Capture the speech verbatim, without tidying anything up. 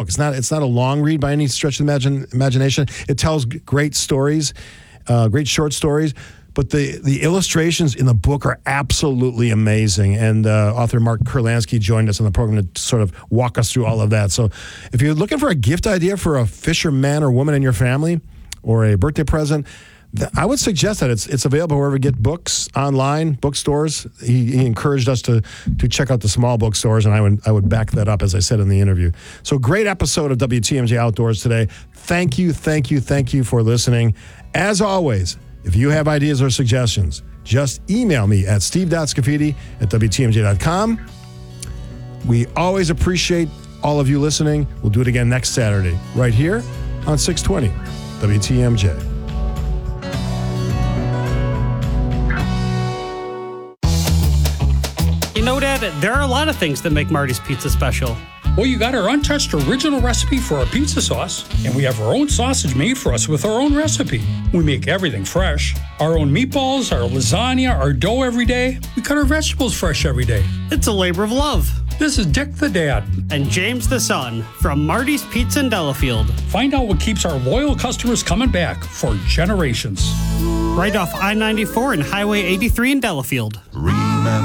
book. It's not it's not a long read by any stretch of the imagine, imagination. It tells g- great stories, uh, great short stories. But the, the illustrations in the book are absolutely amazing. And uh, author Mark Kurlansky joined us on the program to sort of walk us through all of that. So if you're looking for a gift idea for a fisherman or woman in your family or a birthday present, th- I would suggest that it's it's available wherever you get books, online, bookstores. He, he encouraged us to to check out the small bookstores, and I would, I would back that up, as I said in the interview. So great episode of W T M J Outdoors today. Thank you, thank you, thank you for listening. As always, if you have ideas or suggestions, just email me at steve dot scafidi at w t m j dot com. We always appreciate all of you listening. We'll do it again next Saturday, right here on six twenty W T M J. You know, Dad, there are a lot of things that make Marty's Pizza special. Well, you got our untouched original recipe for our pizza sauce, and we have our own sausage made for us with our own recipe. We make everything fresh. Our own meatballs, our lasagna, our dough every day. We cut our vegetables fresh every day. It's a labor of love. This is Dick the Dad. And James the Son from Marty's Pizza in Delafield. Find out what keeps our loyal customers coming back for generations. Right off I ninety-four and Highway eighty-three in Delafield. Real